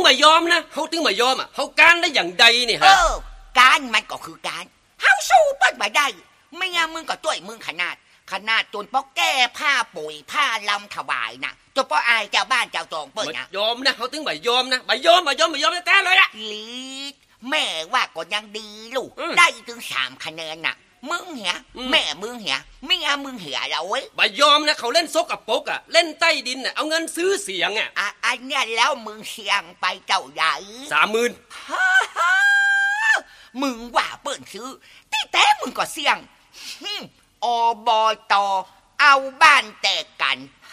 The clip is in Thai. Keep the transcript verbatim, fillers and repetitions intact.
มายอมนะเขาถึงมายอมอ่ะเขาการได้อย่างใดนี่ฮะเออการมันก็คือการเฮาสู้เปิ้นบ่ได้ไม่งั้นมึงก็ต้วยมึงขนาดขนาดจนป้อแก้ผ้าปุ๋ยผ้าลำถวายน่ะจนป้ออายเจ้าบ้านเจ้าจองเปิ้นน่ะยอมนะเขาถึงบ่ยอมนะบ่ยอมบ่ยอมบ่ยอมแท้ๆเลยอ่ะลีดแม่ว่าก็ยังดีลูกได้ถึงสามคะแนนน่ะมึงเหียแม่มึงเหียไม่งั้นมึงเหียแล้วเว้ยบ่ยอมนะเขาเล่นซกกับปกอ่ะเล่นใต้ดินน่ะเอาเงินซื้อเสียงอ่ะอ่ะอันเนี้ยแล้วมึงเสี่ยงไปเจ้าใหญ่สามหมื่นมึงว่าเปิ้นซื้อที่แท้มึงก็เสี่ยงอบตเอาบ้านแตกกัน